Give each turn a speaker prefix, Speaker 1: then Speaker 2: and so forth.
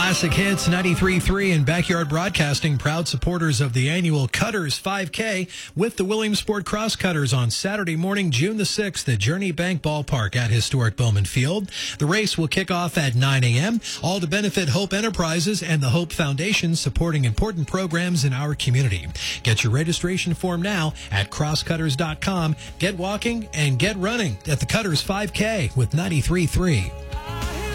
Speaker 1: Classic Hits 93.3 and Backyard Broadcasting, proud supporters of the annual Cutters 5K with the Williamsport Cross Cutters on Saturday morning, June the 6th at Journey Bank Ballpark at historic Bowman Field. The race will kick off at 9 a.m., all to benefit Hope Enterprises and the Hope Foundation, supporting important programs in our community. Get your registration form now at crosscutters.com. Get walking and get running at the Cutters 5K with 93.3.